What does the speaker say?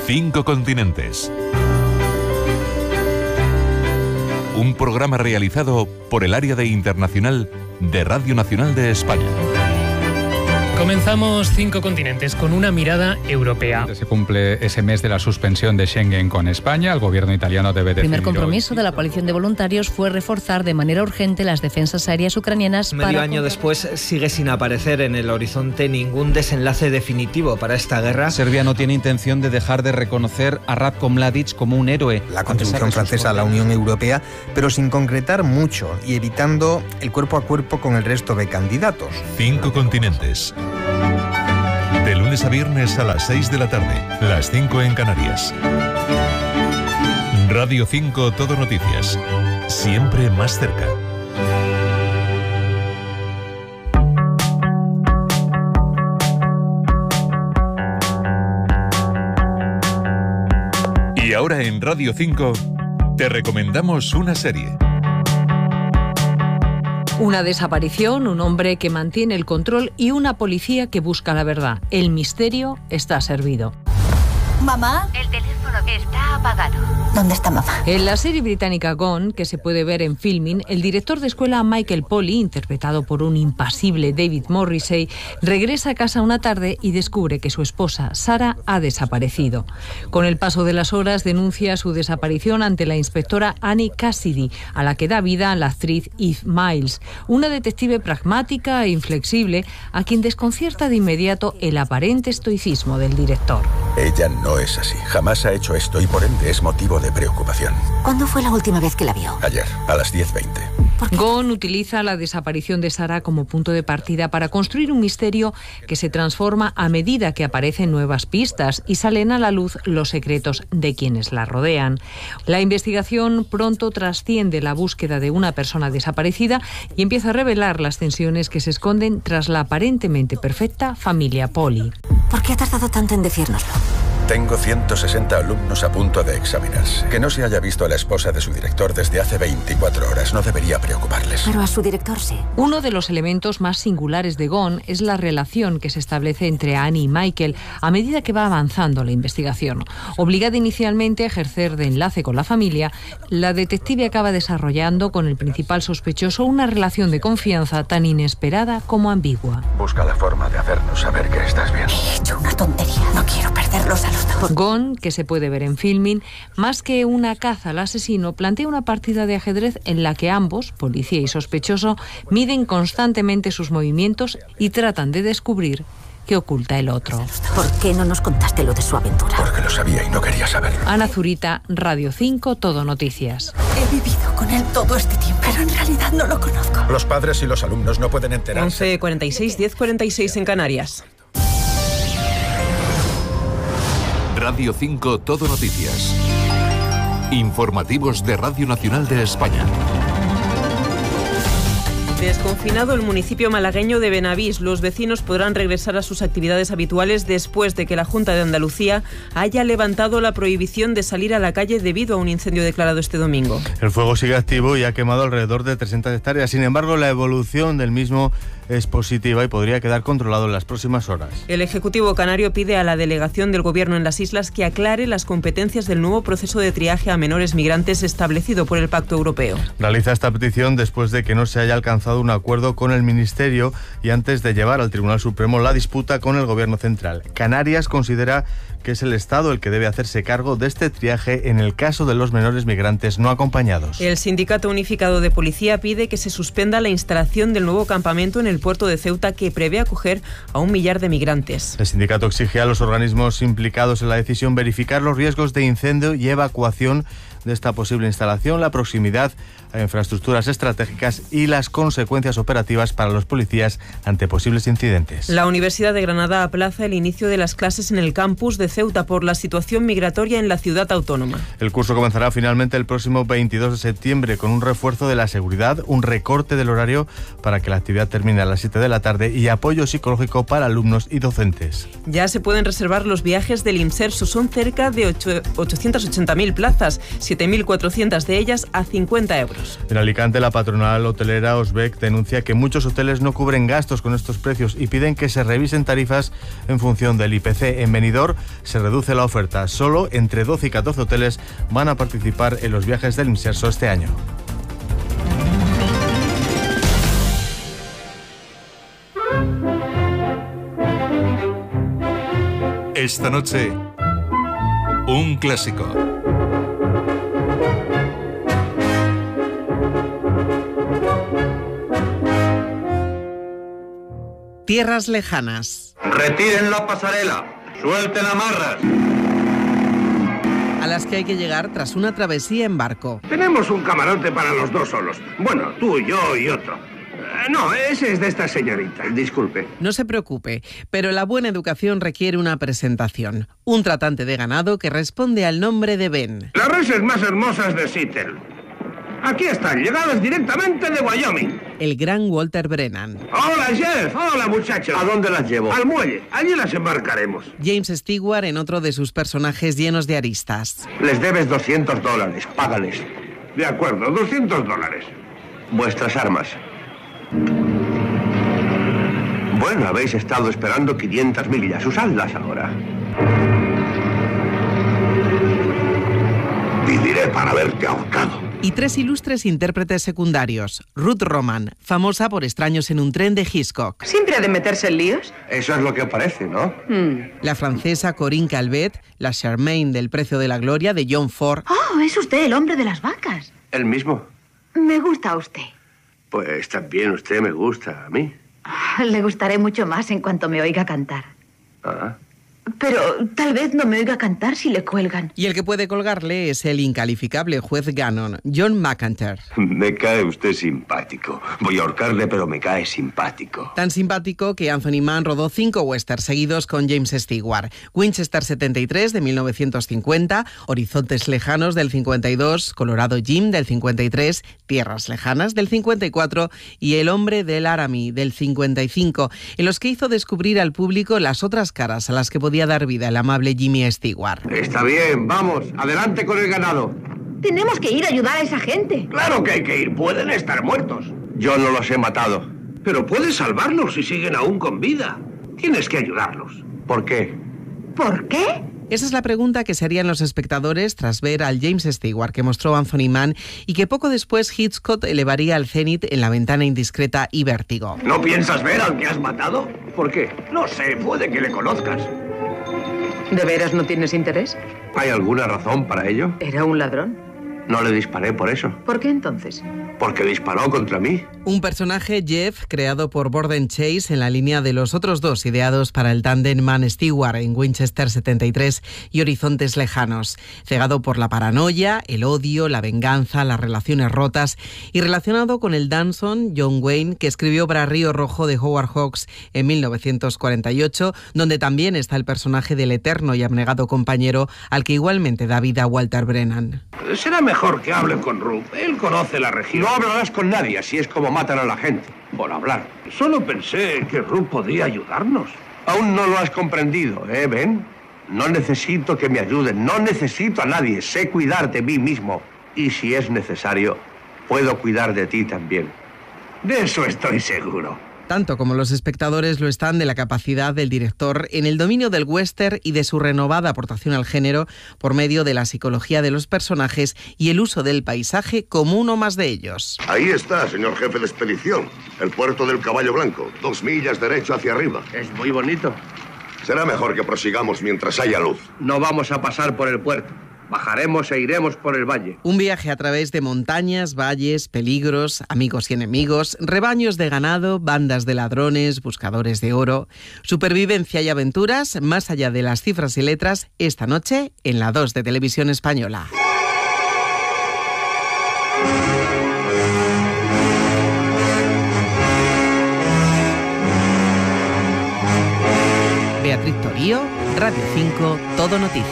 5 continentes. Un programa realizado por el área de internacional de Radio Nacional de España. Comenzamos 5 continentes con una mirada europea. Se cumple ese mes de la suspensión de Schengen con España. El gobierno italiano debe decidir. El primer compromiso de la coalición de voluntarios fue reforzar de manera urgente las defensas aéreas ucranianas. Medio año después sigue sin aparecer en el horizonte ningún desenlace definitivo para esta guerra. Serbia no tiene intención de dejar de reconocer a Ratko Mladic como un héroe. La contribución francesa a la Unión Europea, pero sin concretar mucho y evitando el cuerpo a cuerpo con el resto de candidatos. 5 continentes. De lunes a viernes a las 6 de la tarde, las 5 en Canarias. Radio 5 Todo Noticias. Siempre más cerca. Y ahora en Radio 5 te recomendamos una serie. Una desaparición, un hombre que mantiene el control y una policía que busca la verdad. El misterio está servido. ¿Mamá? El teléfono está apagado. ¿Dónde está mamá? En la serie británica Gone, que se puede ver en Filmin, el director de escuela Michael Polly, interpretado por un impasible David Morrissey, regresa a casa una tarde y descubre que su esposa, Sarah, ha desaparecido. Con el paso de las horas denuncia su desaparición ante la inspectora Annie Cassidy, a la que da vida la actriz Eve Miles, una detective pragmática e inflexible a quien desconcierta de inmediato el aparente estoicismo del director. Ella no es así. Jamás ha hecho esto y por ende es motivo de preocupación. ¿Cuándo fue la última vez que la vio? Ayer, a las 10:20. Gone utiliza la desaparición de Sarah como punto de partida para construir un misterio que se transforma a medida que aparecen nuevas pistas y salen a la luz los secretos de quienes la rodean. La investigación pronto trasciende la búsqueda de una persona desaparecida y empieza a revelar las tensiones que se esconden tras la aparentemente perfecta familia Polly. ¿Por qué ha tardado tanto en decírnoslo? Tengo 160 alumnos a punto de examinarse. Que no se haya visto a la esposa de su director desde hace 24 horas no debería preocuparles. Pero a su director sí. Uno de los elementos más singulares de Gone es la relación que se establece entre Annie y Michael a medida que va avanzando la investigación. Obligada inicialmente a ejercer de enlace con la familia, la detective acaba desarrollando con el principal sospechoso una relación de confianza tan inesperada como ambigua. Busca la forma de hacernos saber que estás bien. He hecho una tontería. No quiero perderlos a los dos. Gone, que se puede ver en Filmin, más que una caza al asesino, plantea una partida de ajedrez en la que ambos, policía y sospechoso, miden constantemente sus movimientos y tratan de descubrir qué oculta el otro. ¿Por qué no nos contaste lo de su aventura? Porque lo sabía y no quería saberlo. Ana Zurita, Radio 5, Todo Noticias. He vivido con él todo este tiempo, pero en realidad no lo conozco. Los padres y los alumnos no pueden enterarse. 11:46, 10:46 en Canarias. Radio 5 Todo Noticias. Informativos de Radio Nacional de España. Desconfinado el municipio malagueño de Benavís, los vecinos podrán regresar a sus actividades habituales después de que la Junta de Andalucía haya levantado la prohibición de salir a la calle debido a un incendio declarado este domingo. El fuego sigue activo y ha quemado alrededor de 300 hectáreas. Sin embargo, la evolución del mismo es positiva y podría quedar controlado en las próximas horas. El Ejecutivo canario pide a la delegación del Gobierno en las islas que aclare las competencias del nuevo proceso de triaje a menores migrantes establecido por el Pacto Europeo. Realiza esta petición después de que no se haya alcanzado un acuerdo con el Ministerio y antes de llevar al Tribunal Supremo la disputa con el Gobierno central. Canarias considera que es el Estado el que debe hacerse cargo de este triaje en el caso de los menores migrantes no acompañados. El Sindicato Unificado de Policía pide que se suspenda la instalación del nuevo campamento en el puerto de Ceuta que prevé acoger a 1 millar de migrantes. El sindicato exige a los organismos implicados en la decisión verificar los riesgos de incendio y evacuación de esta posible instalación, la proximidad a infraestructuras estratégicas y las consecuencias operativas para los policías ante posibles incidentes. La Universidad de Granada aplaza el inicio de las clases en el campus de Ceuta por la situación migratoria en la ciudad autónoma. El curso comenzará finalmente el próximo 22 de septiembre con un refuerzo de la seguridad, un recorte del horario para que la actividad termine a las 7 de la tarde y apoyo psicológico para alumnos y docentes. Ya se pueden reservar los viajes del Inserso, son cerca de 880.000 plazas. 7.400 de ellas a 50 euros. En Alicante, la patronal hotelera Osbec denuncia que muchos hoteles no cubren gastos con estos precios y piden que se revisen tarifas en función del IPC. En Benidorm se reduce la oferta. Solo entre 12 y 14 hoteles van a participar en los viajes del Imserso este año. Esta noche, un clásico. Tierras lejanas. Retiren la pasarela, suelten amarras. A las que hay que llegar tras una travesía en barco. Tenemos un camarote para los dos solos. Bueno, tú, yo y otro. No, ese es de esta señorita. Disculpe. No se preocupe, pero la buena educación requiere una presentación. Un tratante de ganado que responde al nombre de Ben. Las reses más hermosas de Seattle. Aquí están, llegadas directamente de Wyoming. El gran Walter Brennan. Hola, Jeff. Hola, muchachos. ¿A dónde las llevo? Al muelle. Allí las embarcaremos. James Stewart en otro de sus personajes llenos de aristas. Les debes $200. Págales. De acuerdo, $200. Vuestras armas. Bueno, habéis estado esperando 500 millas. Usadlas ahora. Viviré para verte ahorcado. Y 3 ilustres intérpretes secundarios. Ruth Roman, famosa por Extraños en un tren de Hitchcock. ¿Siempre ha de meterse en líos? Eso es lo que parece, ¿no? La francesa Corinne Calvet, la Charmaine del Precio de la Gloria de John Ford. Oh, es usted el hombre de las vacas. El mismo. Me gusta usted. Pues también usted me gusta a mí. Le gustaré mucho más en cuanto me oiga cantar. Ah. Pero tal vez no me oiga cantar si le cuelgan. Y el que puede colgarle es el incalificable juez Gannon, John McEntire. Me cae usted simpático. Voy a ahorcarle, pero me cae simpático. Tan simpático que Anthony Mann rodó 5 westerns seguidos con James Stewart. Winchester 73 de 1950, Horizontes lejanos del 52, Colorado Jim del 53, Tierras lejanas del 54 y El hombre del Laramie del 55, en los que hizo descubrir al público las otras caras a las que podía dar vida el amable Jimmy Stewart. Está bien, vamos, adelante con el ganado. Tenemos que ir a ayudar a esa gente. Claro que hay que ir, pueden estar muertos. Yo no los he matado. Pero puedes salvarlos si siguen aún con vida. Tienes que ayudarlos. ¿Por qué? ¿Por qué? Esa es la pregunta que se harían los espectadores tras ver al James Stewart que mostró Anthony Mann y que poco después Hitchcock elevaría al cenit en La ventana indiscreta y Vértigo. ¿No piensas ver al que has matado? ¿Por qué? No sé, puede que le conozcas. ¿De veras no tienes interés? ¿Hay alguna razón para ello? ¿Era un ladrón? No le disparé por eso. ¿Por qué entonces? Porque disparó contra mí. Un personaje, Jeff, creado por Borden Chase en la línea de los otros dos ideados para el tándem Mann-Stewart en Winchester 73 y Horizontes lejanos. Cegado por la paranoia, el odio, la venganza, las relaciones rotas y relacionado con el danzón John Wayne, que escribió para Río Rojo de Howard Hawks en 1948, donde también está el personaje del eterno y abnegado compañero al que igualmente da vida Walter Brennan. Será mejor que hable con Ruth. Él conoce la región. No hablarás con nadie, así es como matan a la gente. Por hablar. Solo pensé que Ruth podía ayudarnos. Aún no lo has comprendido, ¿eh, Ben? No necesito que me ayuden, no necesito a nadie. Sé cuidar de mí mismo. Y si es necesario, puedo cuidar de ti también. De eso estoy seguro. Tanto como los espectadores lo están de la capacidad del director en el dominio del western y de su renovada aportación al género por medio de la psicología de los personajes y el uso del paisaje como uno más de ellos. Ahí está, señor jefe de expedición, el puerto del Caballo Blanco, 2 millas derecho hacia arriba. Es muy bonito. Será mejor que prosigamos mientras haya luz. No vamos a pasar por el puerto. Bajaremos e iremos por el valle. Un viaje a través de montañas, valles, peligros, amigos y enemigos, rebaños de ganado, bandas de ladrones, buscadores de oro, supervivencia y aventuras más allá de las cifras y letras esta noche en la 2 de Televisión Española. Beatriz Torío, Radio 5, Todo Noticias.